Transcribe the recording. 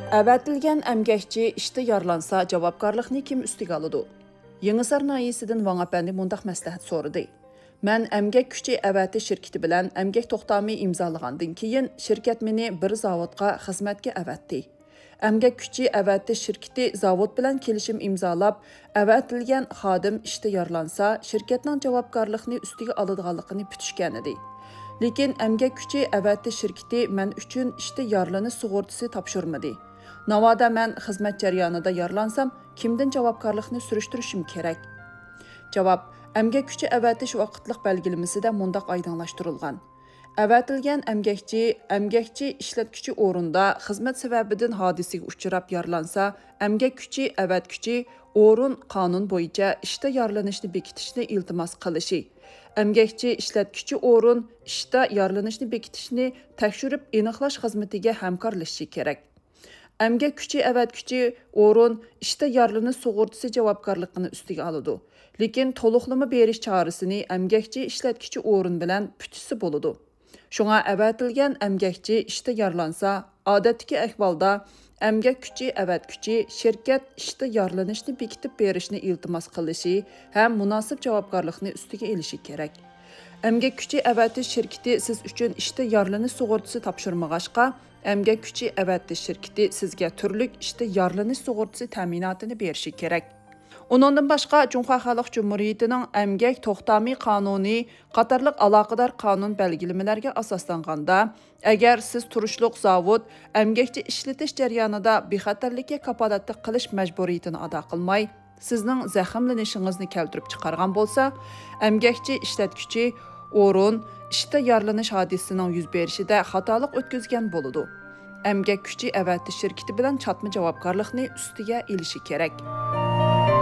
Əvətilgən əmgəkçi işdə yarlansa javabkarlıqni kim üstüge alıdı? Yenisar nayisidən Van Apəndi mundaq məsləhət sorudu. Mən əmgək küçü əvəti şirketi bilən əmgək toxtamı imzalığandın keyin şirket meni bir zavodqa xizmətə əvətdi. Əmgək küçü əvəti şirketi zavod bilən kelişim imzalab, əvətilgən xadim işdə yarlansa, şirketnin javabkarlıqni üstüge alıdığanlığını pütüşkən idi. Lekin əmgək küçü əvəti şirketi mən üçün işdə yarlanı sığortası tapşırmadı. Navada mən xizmət cəryanında yarlansam, kimdən javabkarlıqni sürüştürüşüm kerak? Cavab, əmgək küçü əvətiş vaqıtlıq bəlgilimisi də mundaq aydınlaşdırılğan. Əvətilgən əmgəkçi işlətküçü orunda xizmət səbəbidən hadisiga uçurab yarlansa, əmgək küçü əvətküçü orun qanun boyunca işdə yarlanışını bekitishni iltimas qilishi. Əmgəkçi işlətküçü orun işdə yarlanışını bekitishni təkşürüb eniqlaş xizmetiga həmkarlaşışı kerak. Əmgək küçü əvətküçü orun işdə yarlanış sığortası javabkarlığını üstüge alıdı. Lekin toluqlama beriş çağrısını əmgəkçi işlətküçü orun bilən pütüsü boludu. Şuna əvətilgən əmgəkçi işdə yarlansa, adətdəki əhvalda əmgək küçü əvətküçü şirket işdə yarlanışını bekitib berişini iltimas qilishi həm münasib javabkarlıqni üstüge elişi kerak. Əmgək küçü əvəti şirketi siz üçün işdə yarlanış sığortası tapşırmağaşqa, əmgək küçü əvəti şirketi sizge türlük işdə yarlanış sığortası təminatını berişi kerak. Onundan başqa Cumhuriyet Xalq Cumhuriyetining əmgək toxtamı qanuni qatarlıq əlaqədar qanun bəlgiləmələrə asaslanğanda, əgər siz turuşluq zavod əmgəkçi işletiş cəryanında bexatarlıqqa kapalatlı qilish məcburiyyətini ada qılmay, sizning zəximlənişingizni keltirib chiqargan bolsa, əmgəkçi işlətküçü orun işdə yarlanış hadisəsinin yüz berişində xatalıq ötküzgən boludu. Əmgək küçü əvəti şirketi bilan çatma javabkarlıqni üstüge elişi kerak.